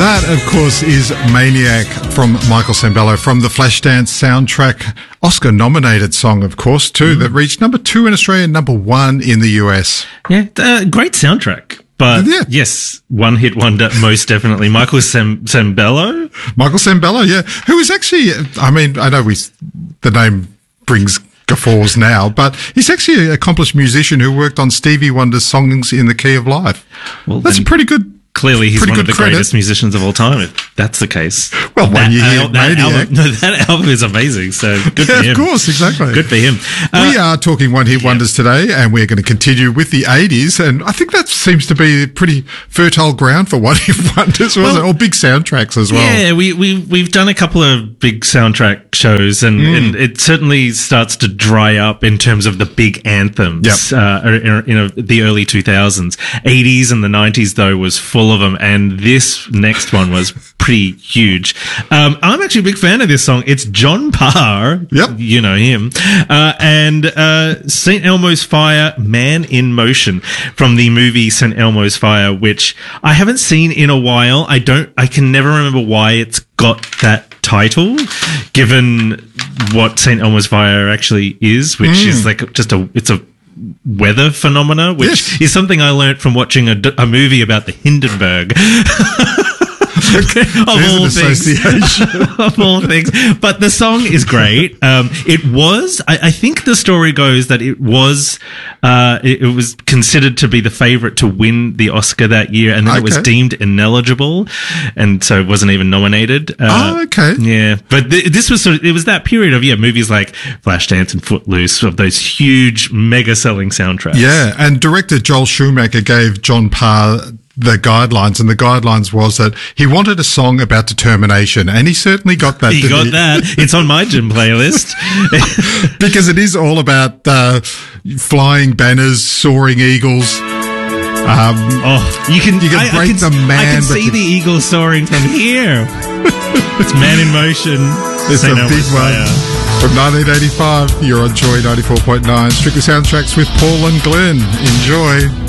That, of course, is Maniac from Michael Sembello from the Flashdance soundtrack. Oscar-nominated song, of course, too, that reached number 2 in Australia and number 1 in the US. Yeah, great soundtrack. But yes, one hit wonder, most definitely. Michael Sembello? Michael Sembello, yeah. Who is actually, I mean, I know the name brings guffaws now, but he's actually an accomplished musician who worked on Stevie Wonder's songs in the Key of Life. Well, that's a pretty good. Clearly, he's one of the greatest musicians of all time, if that's the case. Well, when you hear Maniac. That album is amazing, so good for him. Of course, exactly. Good for him. We are talking one-hit wonders today, and we're going to continue with the 80s, and I think that seems to be pretty fertile ground for one-hit wonders, wasn't it? Or big soundtracks as well. Yeah, we've done a couple of big soundtrack shows, and it certainly starts to dry up in terms of the big anthems. Yep. The early 2000s. 80s and the 90s, though, was full of them, and this next one was pretty huge. I'm actually a big fan of this song. It's John Parr. Yep. You know him. And St. Elmo's Fire, Man in Motion, from the movie St. Elmo's Fire, which I haven't seen in a while. I can never remember why it's got that title, given what St. Elmo's Fire actually is, which is like it's a weather phenomena, which is something I learnt from watching a movie about the Hindenburg. Of all things. Of all things. But the song is great. I think the story goes that it was considered to be the favorite to win the Oscar that year, and then it was deemed ineligible, and so it wasn't even nominated. Yeah. But this was it was that period of, movies like Flashdance and Footloose, of those huge mega selling soundtracks. Yeah. And director Joel Schumacher gave John Parr the guidelines, and the guidelines was that he wanted a song about determination, and he certainly got that. He got that. It's on my gym playlist. Because it is all about flying banners, soaring eagles. You can break the man. I can see the eagle soaring from here. It's Man in Motion. It's a big one. From 1985, you're on Joy 94.9. Strictly Soundtracks with Paul and Glenn. Enjoy.